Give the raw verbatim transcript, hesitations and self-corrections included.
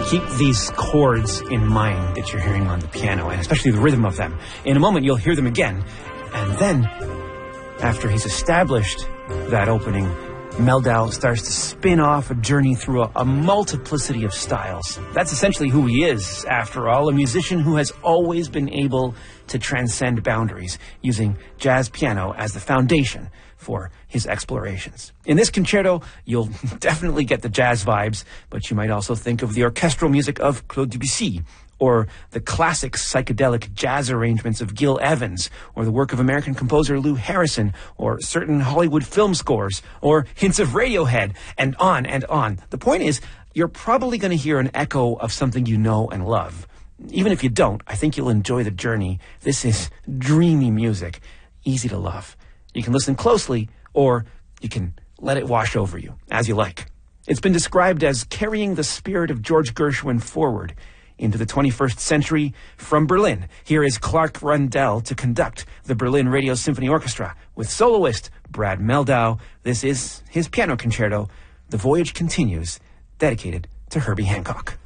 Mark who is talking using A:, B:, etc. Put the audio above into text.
A: Keep these chords in mind that you're hearing on the piano, and especially the rhythm of them. In a moment, you'll hear them again. And then, after he's established that opening, Meldau starts to spin off a journey through a, a multiplicity of styles. That's essentially who he is, after all, a musician who has always been able to transcend boundaries, using jazz piano as the foundation for his explorations. In this concerto, you'll definitely get the jazz vibes, but you might also think of the orchestral music of Claude Debussy, or the classic psychedelic jazz arrangements of Gil Evans, or the work of American composer Lou Harrison, or certain Hollywood film scores, or hints of Radiohead, and on and on. The point is, you're probably going to hear an echo of something you know and love. Even if you don't, I think you'll enjoy the journey. This is dreamy music, easy to love. You can listen closely, or you can let it wash over you, as you like. It's been described as carrying the spirit of George Gershwin forward into the twenty-first century from Berlin. Here is Clark Rundell to conduct the Berlin Radio Symphony Orchestra with soloist Brad Meldau. This is his piano concerto, The Voyage Continues, dedicated to Herbie Hancock.